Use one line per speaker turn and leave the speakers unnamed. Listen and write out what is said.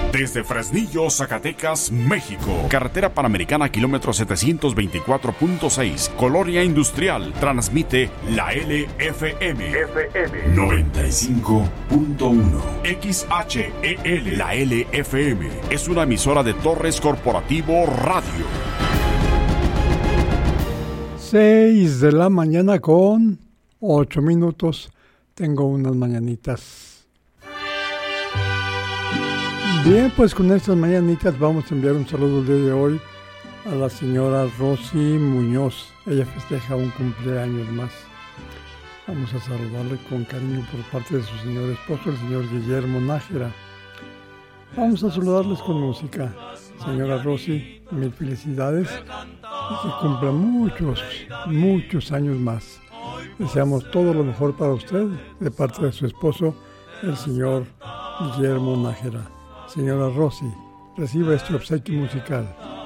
Desde Fresnillo, Zacatecas, México. Carretera Panamericana, kilómetro 724.6. Colonia Industrial. Transmite la LFM. 95.1. XHEL. La LFM es una emisora de Torres Corporativo Radio.
6 de la mañana con 8 minutos. Tengo unas mañanitas. Bien, pues con estas mañanitas vamos a enviar un saludo el día de hoy a la señora Rosy Muñoz. Ella festeja un cumpleaños más. Vamos a saludarle con cariño por parte de su señor esposo, el señor Guillermo Nájera. Vamos a saludarles con música. Señora Rosy, mil felicidades y que cumpla muchos años más. Deseamos todo lo mejor para usted de parte de su esposo, el señor Guillermo Nájera. Señora Rosy, reciba este obsequio musical.